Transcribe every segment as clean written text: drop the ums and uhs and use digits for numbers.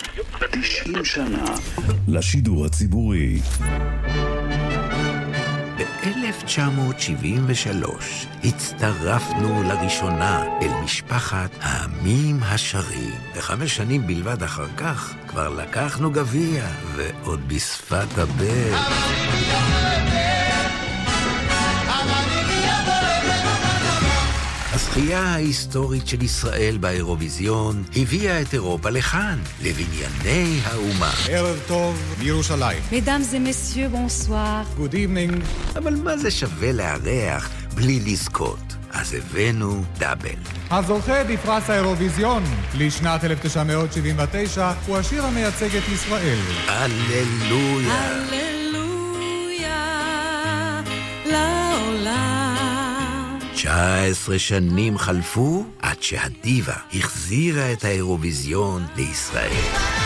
90 שנה לשידור הציבורי. ב-1973 הצטרפנו לראשונה אל משפחת העמים השרים. ו5 שנים בלבד אחר כך כבר לקחנו גביע, ועוד בשפת הבר. הזכייה ההיסטורית של ישראל באירוויזיון הביאה את אירופה לכאן, לבנייני האומה. ערב טוב מירושלים. Mesdames et messieurs, bonsoir. Good evening. אבל מה זה שווה לארח בלי לזכות? אז הבאנו דאבל. הזוכה בפרס האירוויזיון לשנת 1979 הוא השיר המייצג את ישראל. הללויה. הללויה לעולם. 19 שנים חלפו עד שהדיבה החזירה את האירוויזיון לישראל.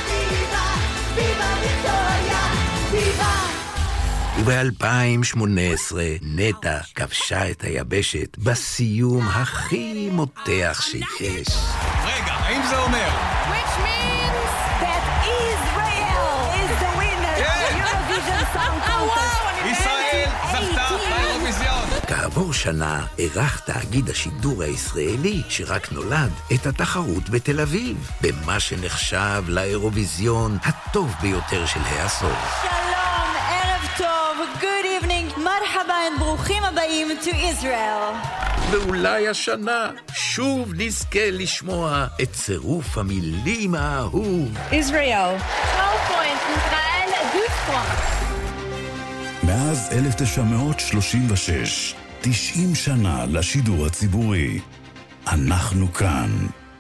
וב-2018 נטע כבשה את היבשת בסיום הכי מותח שיש. רגע, האם זה אומר? Which means that Israel is the winner of the Eurovision Song Contest. ישראל זכתה באירוויזיון. כעבור שנה ערך תאגיד השידור הישראלי שרק נולד את התחרות בתל אביב, במה שנחשב לאירוויזיון הטוב ביותר של העשור. שלום, ערב טוב, good evening, מרחבה, ברוכים הבאים to Israel. ואולי השנה שוב נזכה לשמוע את צירוף המילים האהוב. Israel. 12 points, ישראל 12 points. מאז 1936, 90 שנה לשידור הציבורי. אנחנו כאן.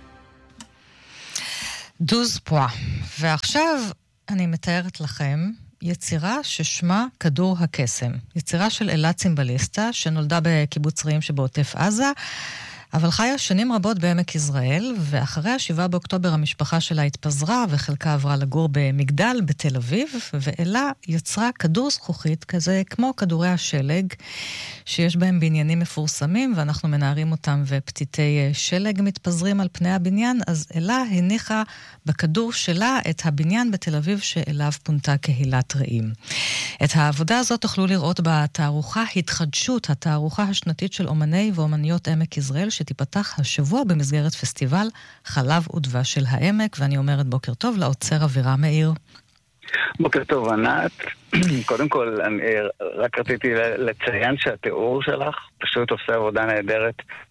דוז פואה. ועכשיו אני מתארת לכם יצירה ששמה כדור הקסם. יצירה של אלה צימבליסטה שנולדה בקיבוץ רעים שבעוטף עזה, אבל חיה שנים רבות בעמק יזרעאל, ואחרי 7 באוקטובר המשפחה שלה התפזרה וחלקה עברה לגור במגדל בתל אביב, ואלה יצרה כדור זכוכית כזה כמו כדורי השלג, שיש בהם בניינים מפורסמים, ואנחנו מנערים אותם ופתיתי שלג מתפזרים על פני הבניין, אז אלה הניחה בכדור שלה את הבניין בתל אביב שאליו פונתה קהילת רעים. את העבודה הזאת תוכלו לראות בתערוכה התחדשות, התערוכה השנתית של אומני ואומניות עמק יזרעאל, שתיפתח השבוע במסגרת פסטיבל חלב ודבש של העמק, ואני אומרת בוקר טוב לאוצר אבירה מאיר. בוקר טוב ענת. קודם כל אני רק רציתי לציין שהתיאור שלך פשוט עושה עבודה נהדרת.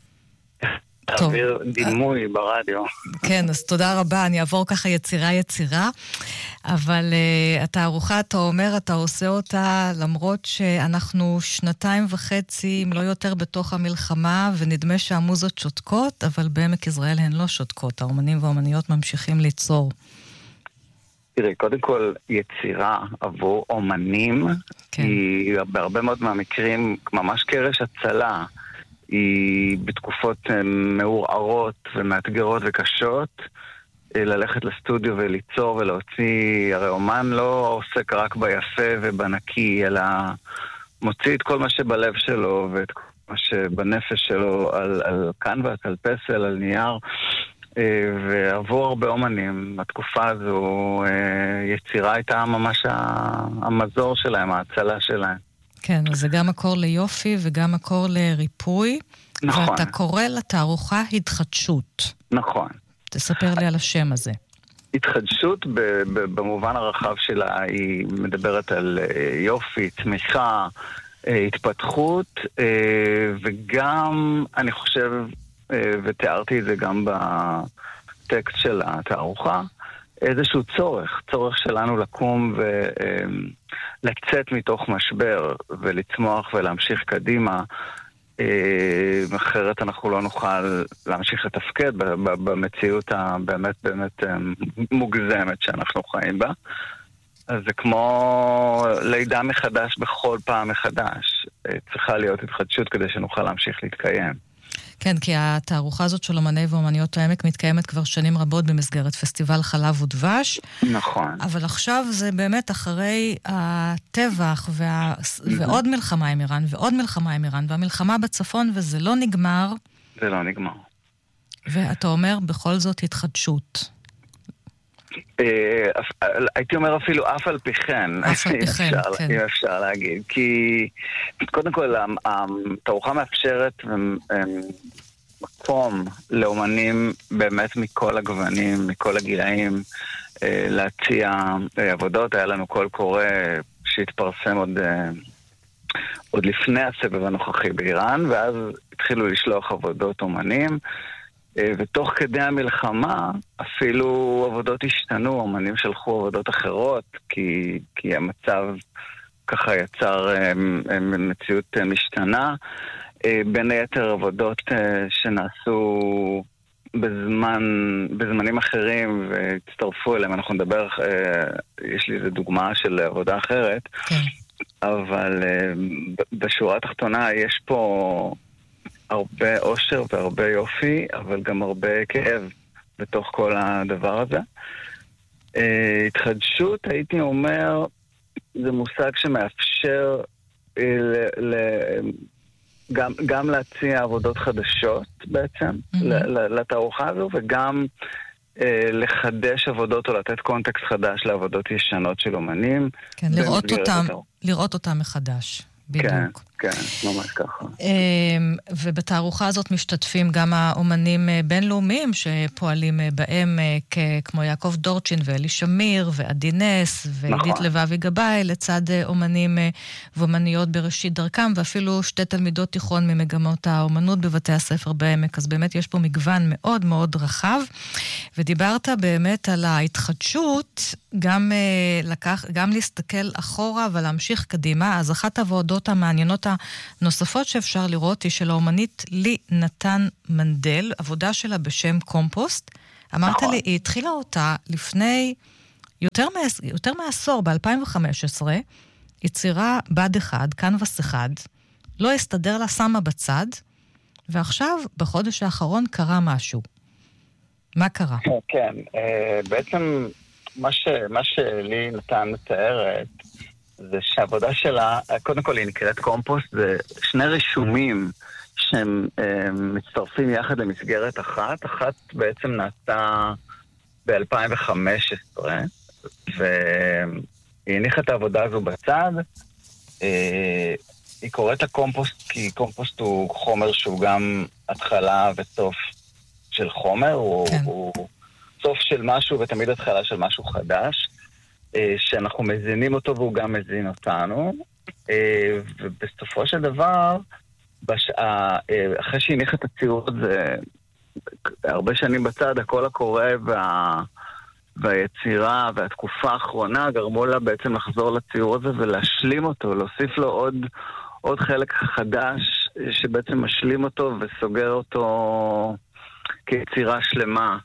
תעביר דימוי ברדיו. כן, אז תודה רבה, אני אעבור ככה יצירה, אבל התערוכה, אתה אומר, אתה עושה אותה למרות שאנחנו 2.5, אם לא יותר, בתוך המלחמה, ונדמה שהמוזות שותקות, אבל בעמק יזרעאל הן לא שותקות, האומנים והאומניות ממשיכים ליצור. תראי, קודם כל יצירה עבור אומנים, כן. היא בהרבה מאוד מהמקרים ממש קרש הצלה, היא בתקופות מעורערות ומאתגרות וקשות, ללכת לסטודיו וליצור ולהוציא, הרי אומן לא עוסק רק ביפה ובנקי, אלא מוציא את כל מה שבלב שלו ואת כל מה שבנפש שלו על קנבס, על פסל, על נייר, ועבור הרבה אומנים, התקופה הזו יצירה הייתה ממש המזור שלהם, ההצלה שלהם. כן, אז זה גם מקור ליופי וגם מקור לריפוי. נכון. ואתה קורא לתערוכה התחדשות. נכון. תספר לי על השם הזה. התחדשות במובן הרחב שלה היא מדברת על יופי, תמיכה, התפתחות, וגם אני חושב, ותיארתי את זה גם בטקסט של התערוכה, איזשהו צורך שלנו לקום ולצאת מתוך משבר ולצמוח ולהמשיך קדימה, אחרת אנחנו לא נוכל להמשיך לתפקד במציאות הבאמת באמת מוגזמת שאנחנו חיים בה. אז זה כמו לידה מחדש בכל פעם מחדש. צריכה להיות התחדשות כדי שנוכל להמשיך להתקיים. כן, כי התערוכה הזאת של אומני ואומניות העמק מתקיימת כבר שנים רבות במסגרת פסטיבל חלב ודבש. נכון. אבל עכשיו זה באמת אחרי הטבח ועוד מלחמה עם איראן ועוד מלחמה עם איראן והמלחמה בצפון, וזה לא נגמר. זה לא נגמר. ואתה אומר בכל זאת התחדשות. הייתי אומר אפילו אף על פי כן, אם אפשר להגיד. כי קודם כל, התערוכה מאפשרת מקום לאומנים באמת מכל הגוונים, מכל הגילאים, להציע עבודות. היה לנו קול קורא שהתפרסם עוד לפני הסבב הנוכחי באיראן, ואז התחילו לשלוח עבודות אומנים, ותוך כדי המלחמה אפילו עבודות השתנו, אומנים שלחו עבודות אחרות, כי המצב ככה יצר מציאות משתנה. בין היתר עבודות שנעשו בזמנים אחרים והצטרפו אליהם. אנחנו נדבר, יש לי איזו דוגמה של עבודה אחרת, כן. אבל בשורה התחתונה יש פה הרבה אושר והרבה יופי, אבל גם הרבה כאב בתוך כל הדבר הזה. התחדשות, הייתי אומר, זה מושג שמאפשר גם להציע עבודות חדשות בעצם לתערוכה הזו, וגם לחדש עבודות או לתת קונטקסט חדש לעבודות ישנות של אומנים. כן, לראות אותם מחדש. בדיוק. כן, ממש ככה. ובתערוכה הזאת משתתפים גם האומנים בינלאומיים שפועלים בהם, כמו יעקב דורצ'ין ואלי שמיר ועדי נס ועידית לבבי גבאי, לצד אומנים ואומניות בראשית דרכם, ואפילו שתי תלמידות תיכון ממגמות האומנות בבתי הספר בעמק. אז באמת יש פה מגוון מאוד מאוד רחב, ודיברת באמת על ההתחדשות, גם להסתכל אחורה ולהמשיך קדימה. אז אחת העבודות המעניינות הנוספות שאפשר לראות היא של האומנית לי נתן מנדל, עבודה שלה בשם קומפוסט. אמרת לי, היא התחילה אותה לפני יותר מעשור, ב-2015, יצירה בד אחד, קנבס אחד, לא הסתדר לה, שמה בצד, ועכשיו, בחודש האחרון, קרה משהו. מה קרה? כן, בעצם מה שלי נתן מתארת, זה שהעבודה שלה, קודם כל היא נקראת קומפוסט, זה שני רישומים שהם מצטרפים יחד למסגרת אחת. אחת בעצם נעשתה ב-2015, והיא הניחה את העבודה הזו בצד. היא קוראת לקומפוסט כי קומפוסט הוא חומר שהוא גם התחלה וסוף של חומר, הוא סוף של משהו ותמיד התחלה של משהו חדש. שאנחנו מזינים אותו והוא גם מזין אותנו, ובסופו של דבר, אחרי שהניח את הציור הזה, הרבה שנים בצד, הקול הקורא והיצירה והתקופה האחרונה גרמו לה בעצם לחזור לציור הזה ולהשלים אותו, להוסיף לו עוד חלק חדש שבעצם משלים אותו וסוגר אותו כיצירה שלמה.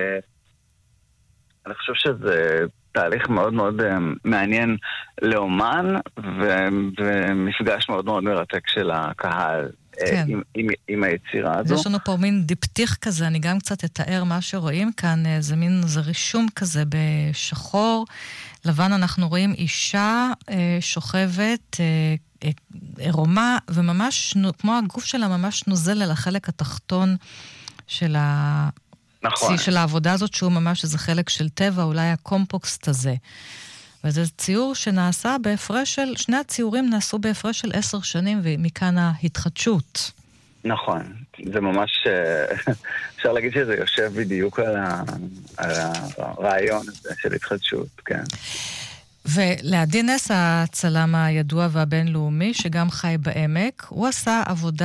אני חושב שזה תהליך מאוד מאוד מעניין לאומן, ומפגש מאוד מאוד מרתק של הקהל כן. עם היצירה הזו. אז יש לנו פה מין דיפתיך כזה, אני גם קצת אתאר מה שרואים כאן, זה רישום כזה בשחור, לבן אנחנו רואים אישה שוכבת, עירומה, וממש, כמו הגוף שלה ממש נוזל אל החלק התחתון של נכון. של העבודה הזאת, שהוא ממש איזה חלק של טבע, אולי הקומפוסט הזה. וזה ציור שנעשה בהפרש של, שני הציורים נעשו בהפרש של 10 שנים, ומכאן ההתחדשות. נכון. זה ממש, אפשר להגיד שזה יושב בדיוק על הרעיון הזה של התחדשות, כן. ולעדי נס, הצלם הידוע והבינלאומי, שגם חי בעמק, הוא עשה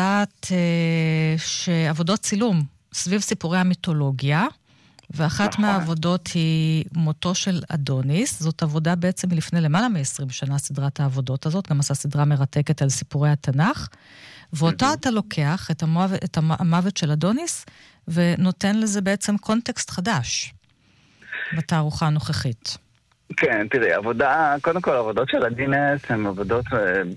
עבודות צילום, סביב סיפורי המיתולוגיה, ואחת מהעבודות היא מותו של אדוניס. זאת עבודה בעצם מלפני למעלה מ-20 שנה, סדרת העבודות הזאת, גם עשה סדרה מרתקת על סיפורי התנ"ך, ואותה אתה לוקח את המוות של אדוניס, ונותן לזה בעצם קונטקסט חדש, בתערוכה הנוכחית. כן, תראי, קודם כל, העבודות של אדוניס הן עבודות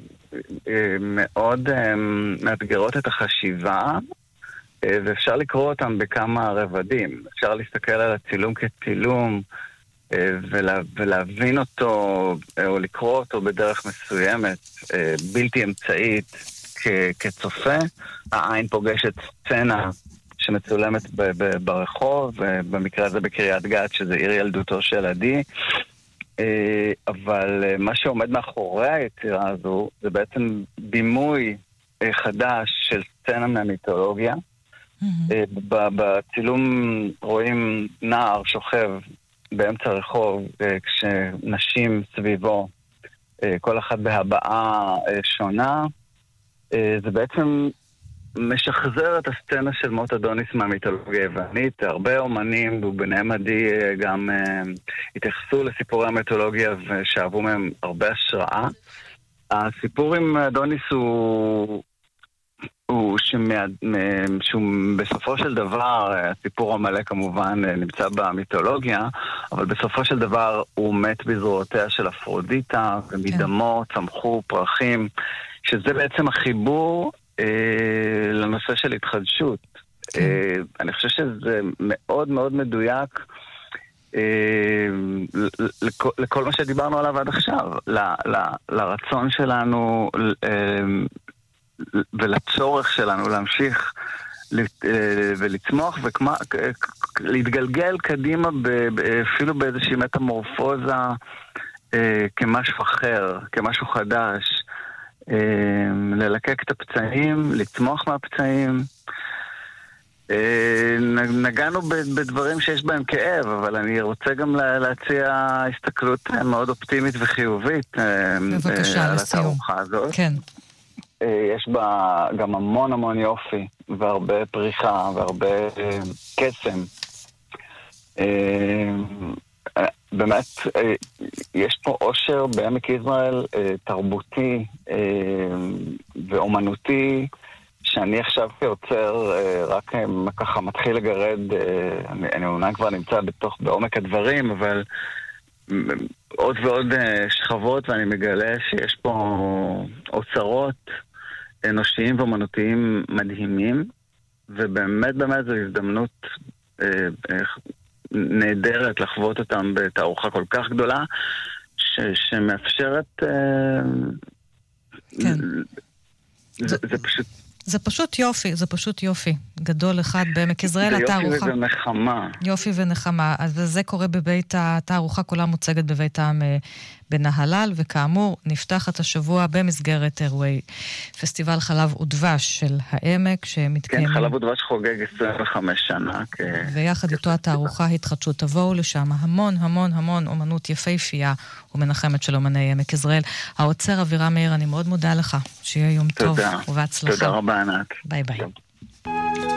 מאוד מאתגרות את החשיבה, ואפשר לקרוא אותם בכמה רבדים. אפשר להסתכל על הצילום כצילום, ולהבין אותו, או לקרוא אותו בדרך מסוימת, בלתי אמצעית כצופה. העין פוגשת סצנה שמצולמת ברחוב, במקרה הזה בקריית גת, שזה עיר ילדותו של עדי. אבל מה שעומד מאחורי היצירה הזו, זה בעצם בימוי חדש של סצנה מהמיתולוגיה. בצילום רואים נער שוכב באמצע רחוב, כשנשים סביבו, כל אחת בהבעה שונה. זה בעצם משחזר את הסצנה של מות אדוניס מהמיתולוגיה היוונית. הרבה אומנים, וביניהם עדי, גם התייחסו לסיפורי המיתולוגיה ושאבו מהם הרבה השראה. הסיפור עם אדוניס הוא שהוא בסופו של דבר, הסיפור המלא כמובן נמצא במיתולוגיה, אבל בסופו של דבר הוא מת בזרועותיה של אפרודיטה, ומדמו צמחו פרחים, שזה בעצם החיבור לנושא של התחדשות. אני חושב שזה מאוד מאוד מדויק לכל מה שדיברנו עליו עד עכשיו, לרצון שלנו ולצורך שלנו להמשיך ולצמוח ולהתגלגל קדימה אפילו באיזושהי מטמורפוזה כמשהו אחר, כמשהו חדש, ללקק את הפצעים, לצמוח מהפצעים. נגענו בדברים שיש בהם כאב, אבל אני רוצה גם להציע הסתכלות מאוד אופטימית וחיובית בבקשה, על לסיום. התערוכה הזאת. כן. יש בה גם המון המון יופי, והרבה פריחה, והרבה קסם. באמת, יש פה עושר בעמק יזרעאל תרבותי ואומנותי, שאני עכשיו כיוצר רק ככה מתחיל לגרד, אני אומנם כבר נמצא בעומק הדברים, אבל עוד ועוד שכבות, ואני מגלה שיש פה אוצרות אנושיים ואומנותיים מדהימים, ובאמת באמת זו הזדמנות נהדרת לחוות אותם בתערוכה כל כך גדולה, שמאפשרת כן. זה פשוט זה פשוט יופי, זה פשוט יופי. גדול אחד בעמק יזרעאל, התערוכה. יופי ונחמה. יופי ונחמה. אז זה קורה בבית התערוכה, כולה מוצגת בבית העם בנהלל, וכאמור, נפתחת השבוע במסגרת אירועי פסטיבל חלב ודבש של העמק, שמתקיים... כן, חלב ודבש חוגג 25 שנה. ויחד איתו התערוכה התחדשות. תבואו לשם, המון המון המון אומנות יפהפייה ומנחמת של אומני עמק יזרעאל. האוצר אבירם מאיר, אני מאוד מודה לך. שיהיה יום טוב ובהצלחה. תודה רבה, ענת. ביי ביי.